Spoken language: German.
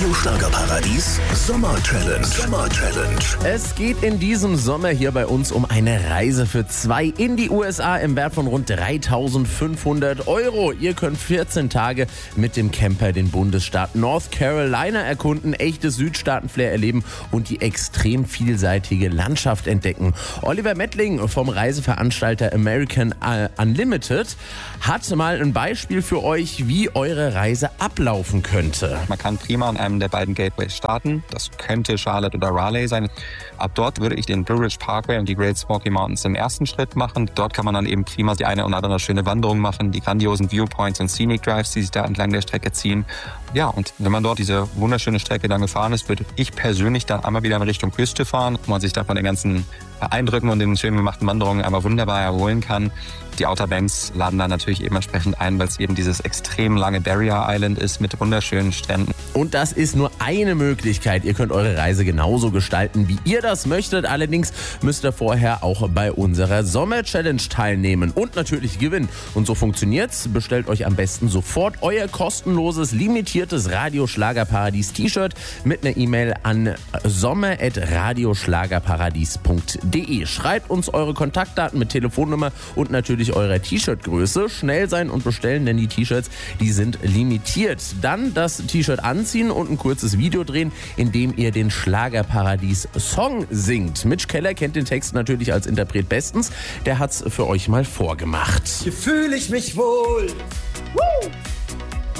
Radio Schlagerparadies Sommer Challenge. Es geht in diesem Sommer hier bei uns um eine Reise für zwei in die USA im Wert von rund 3.500 €. Ihr könnt 14 Tage mit dem Camper den Bundesstaat North Carolina erkunden, echtes Südstaaten-Flair erleben und die extrem vielseitige Landschaft entdecken. Oliver Mettling vom Reiseveranstalter American Unlimited hat mal ein Beispiel für euch, wie eure Reise ablaufen könnte. Man kann prima an einem der beiden Gateways starten. Das könnte Charlotte oder Raleigh sein. Ab dort würde ich den Blue Ridge Parkway und die Great Smoky Mountains im ersten Schritt machen. Dort kann man dann eben prima die eine oder andere schöne Wanderung machen, die grandiosen Viewpoints und Scenic Drives, die sich da entlang der Strecke ziehen. Ja, und wenn man dort diese wunderschöne Strecke dann gefahren ist, würde ich persönlich dann einmal wieder in Richtung Küste fahren, wo man sich dann von den ganzen Eindrücken und den schön gemachten Wanderungen einmal wunderbar erholen kann. Die Outer Banks laden dann natürlich eben entsprechend ein, weil es eben dieses extrem lange Barrier Island ist mit wunderschönen Stränden. Und das ist nur eine Möglichkeit. Ihr könnt eure Reise genauso gestalten, wie ihr das möchtet. Allerdings müsst ihr vorher auch bei unserer Sommer-Challenge teilnehmen und natürlich gewinnen. Und so funktioniert's. Bestellt euch am besten sofort euer kostenloses, limitiertes Radio-Schlagerparadies-T-Shirt mit einer E-Mail an sommer@radioschlagerparadies.de. Schreibt uns eure Kontaktdaten mit Telefonnummer und natürlich eurer T-Shirt-Größe. Schnell sein und bestellen, denn die T-Shirts, die sind limitiert. Dann das T-Shirt anziehen und ein kurzes Video drehen, in dem ihr den Schlagerparadies-Song singt. Mitch Keller kennt den Text natürlich als Interpret bestens. Der hat's für euch mal vorgemacht. Hier fühle ich mich wohl. Woo!